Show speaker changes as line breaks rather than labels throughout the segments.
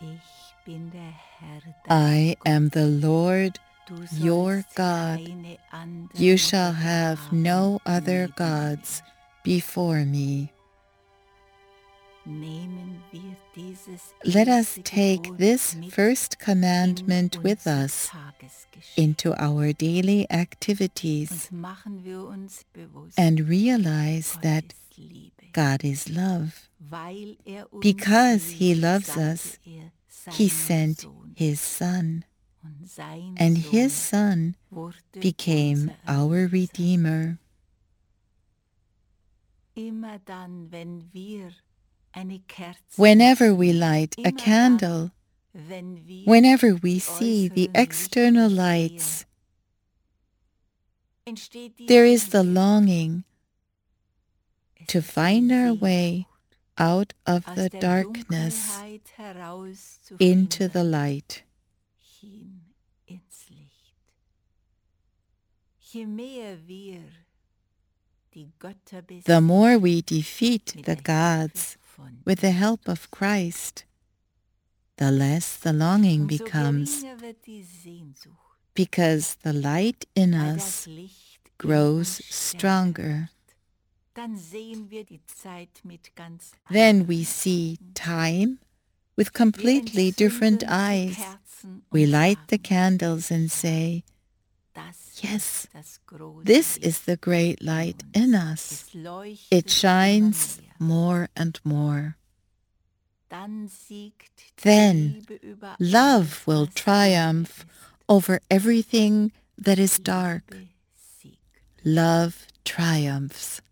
I am the Lord your God. You shall have no other gods before me. Let us take this first commandment with us into our daily activities and realize that God is love. Because He loves us, He sent His Son, and His Son became our Redeemer. Whenever we light a candle, whenever we see the external lights, there is the longing to find our way out of the darkness into the light. The more we defeat the gods with the help of Christ, the less the longing becomes, because the light in us grows stronger. Then we see time with completely different eyes. We light the candles and say, yes, this is the great light in us. It shines more and more. Then love will triumph over everything that is dark. Love triumphs.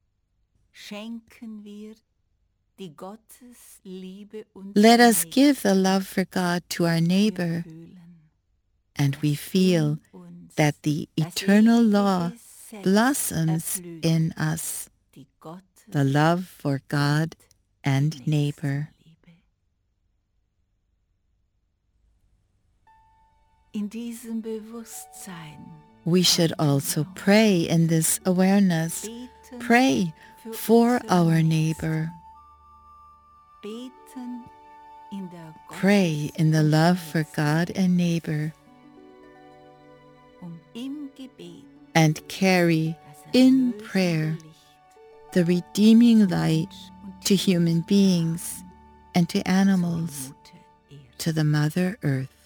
Let us give the love for God to our neighbor, and we feel that the eternal law blossoms in us, the love for God and neighbor. We should also pray in this awareness. Pray for our neighbor. Pray in the love for God and neighbor, and carry in prayer the redeeming light to human beings and to animals, to the Mother Earth.